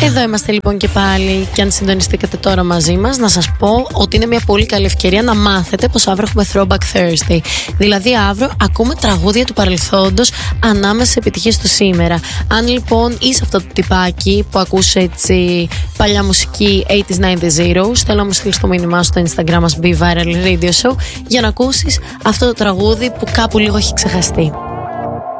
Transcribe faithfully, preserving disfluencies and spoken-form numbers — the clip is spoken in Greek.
Εδώ είμαστε λοιπόν και πάλι. Και αν συντονιστήκατε τώρα μαζί μας, να σας πω ότι είναι μια πολύ καλή ευκαιρία να μάθετε πως αύριο έχουμε Throwback Thursday. Δηλαδή αύριο ακούμε τραγούδια του παρελθόντος ανάμεσα σε επιτυχίες του σήμερα. Αν λοιπόν είσαι αυτό το τυπάκι που ακούσε έτσι παλιά μουσική ογδόντα, ενενήντα, θέλω να μου στείλεις το μήνυμά σου στο Instagram μας Be Viral Radio Show για να ακούσεις αυτό το τραγούδι που κάπου λίγο έχει ξεχαστεί.